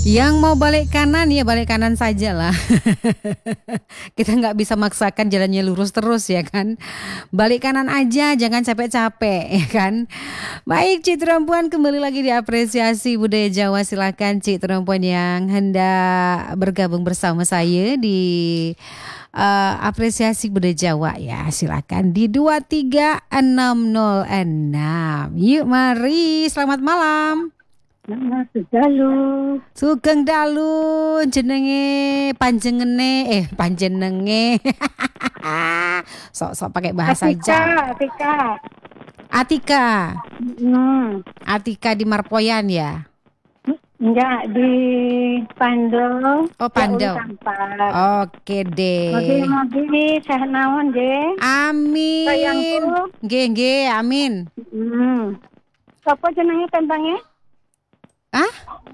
Yang mau balik kanan ya balik kanan saja lah. Kita nggak bisa maksakan jalannya lurus terus ya kan. Balik kanan aja, jangan capek-capek ya kan. Baik Cik Perempuan, kembali lagi di Apresiasi Budaya Jawa. Silakan Cik Perempuan yang hendak bergabung bersama saya di Apresiasi Budaya Jawa ya. Silakan di 23606. Yuk mari, selamat malam. Sugeng dalu jenenge panjenenge sok-sok pakai bahasa Jawa. Atika. Atika di Marpoyan ya. Enggak, di Pando. Oh Pando. Oke deh. Mogi sehat naon nggih. Amin. Sayangku. Nggih, amin. Apa jenenge tembangnya? Ah?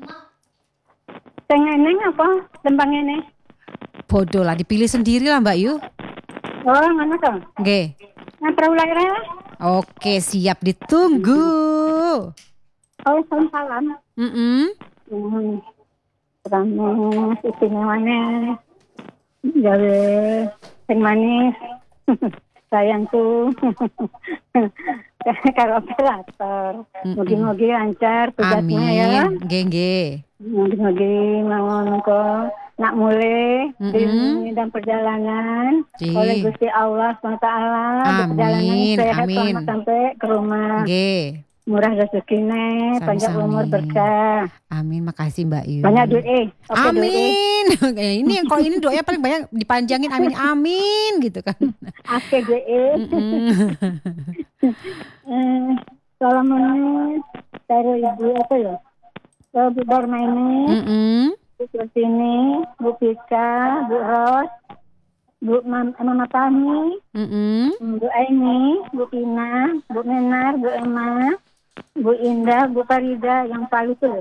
Tengene apa? Tembangnya? Bodoh lah, dipilih sendiri lah Mbak Yu. Oh, ngono to. Nggih. Nah, praulai. Oke, siap ditunggu. Oh, salam. Terus istimewanya gawe sing manis. Sayangku. Karo operator. Mogi-mogi lancar tugasnya ya. Nggih. Mogi-mogi mawon kok nak mulai di dalam perjalanan oleh Gusti Allah SWT. Perjalanan sehat selamat sampai ke rumah. Nggih. Murah rezekine, panjang umur berkah. Amin, makasih Mbak Yu. Banyak duit. Amin. Ini yang kalau ini doanya paling banyak dipanjangin amin gitu kan. Oke duit. Salaman dari ibu apa ya? Bu Darmaini, Bu Kurtini, Bu Pika, Bu Ros, Bu Mama Tami, Bu Aini, Bu Pina, Bu Menar, Bu Emma, Bu Indah, Bu Farida yang paling itu.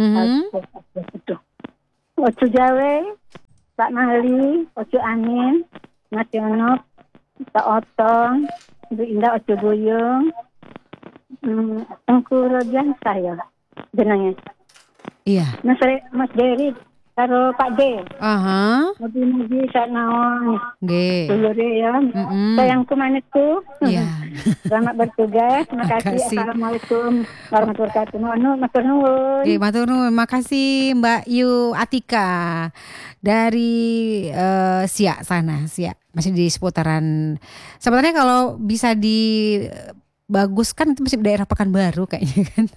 Ocu Jawe, Pak Mali, Ocu Amin, Mas Yonop, Pak Otong, Bu Indah, Ocu Buyung, Tengku Rojan saya jenangnya. Iya. Mas Dery karo Pak D. Mugi-mugi sak naon. Nggih. Dulure ya. Sayangku manitku. Iya. Selamat bertugas. Terima kasih. Assalamualaikum warahmatullahi wabarakatuh. Matur nuwun. Nggih, matur nuwun. Makasih Mbak Yu Atika dari Siak sana. Siak. Masih di seputaran. Sebenarnya kalau bisa dibaguskan itu masih daerah Pekanbaru kayaknya kan.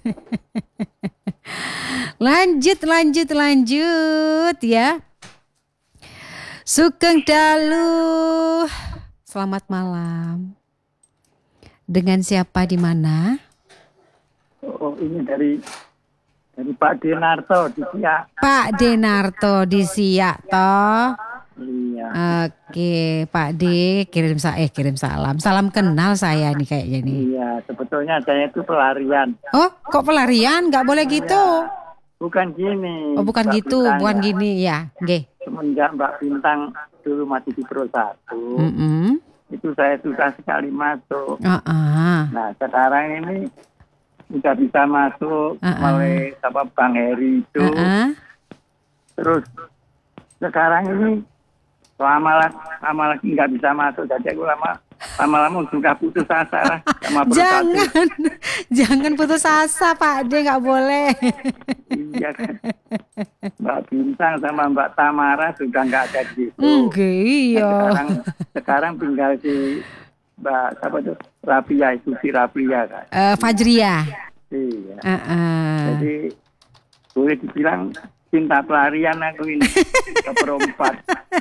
Lanjut ya. Sugeng dalu. Selamat malam. Dengan siapa di mana? Oh, ini dari Pak Denarto di Siak. Pak Denarto di Siak toh. Iya. Oke, Pak D kirim salam. Salam kenal saya nih kayaknya nih. Iya, sebetulnya saya itu pelarian. Oh, kok pelarian? Nggak boleh gitu. Bukan gini. Oh, bukan Mbak gitu, Bintang, bukan gini ya. Nggih. Semenjak Mbak Bintang dulu masih di Pro 1. Itu saya susah sekali masuk. Nah, sekarang ini sudah bisa masuk oleh Bang Heri itu. Terus sekarang ini lama lagi nggak bisa masuk, jadi aku lama-lama sudah putus asa lah sama Pro 1. Jangan putus asa Pak D, nggak boleh. Iya kan. Mbak Bintang sama Mbak Tamara sudah nggak ada di situ. Iya. Nah, sekarang tinggal si Mbak Rafia, itu si Rafia kan. Fajria. Iya. Jadi boleh dibilang cinta pelarian aku ini ke perempat.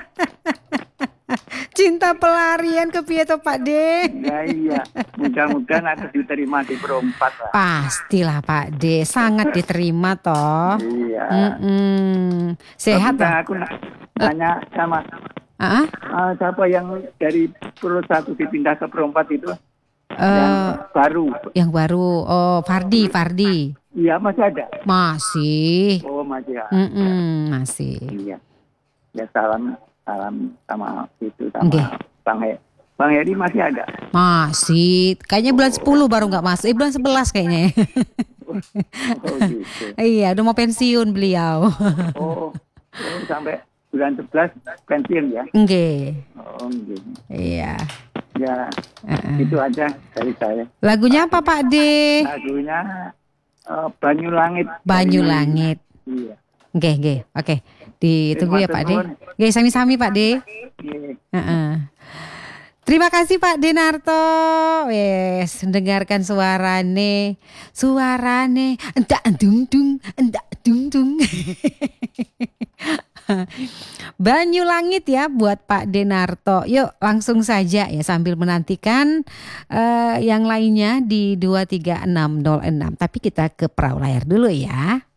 Cinta pelarian ke piye to Pak D? Ya, iya. Mudah-mudahan aku diterima di perempat lah. Pastilah Pak D, sangat diterima toh. Iya. Sehat toh? Aku nanya sama siapa yang dari Pro 1 dipindah ke perempat itu? Yang baru. Oh, Fardi. Iya, masih ada. Masih. Oh, masih ada. Masih. Iya. Ya salam sama itu sama Bang Heri masih ada. Masih. Kayaknya bulan 10 baru nggak masuk. Bulan 11 kayaknya. gitu. Iya, udah mau pensiun beliau. Oh, sampai bulan 11 pensiun ya? Nggih. Oh, nggih. Iya. Ya, itu aja dari saya. Lagunya apa Pak D? Lagunya Banyu Langit. Banyu Langit. Iya. Nggih. Oke. Ditunggu ya Pak D. Nggih, sami-sami Pak D. Terima kasih Pak Denarto. Wes, dengarkan suarane endak dung dung. Banyu Langit ya buat Pak Denarto. Yuk langsung saja ya sambil menantikan yang lainnya di 23606. Tapi kita ke perahu layar dulu ya.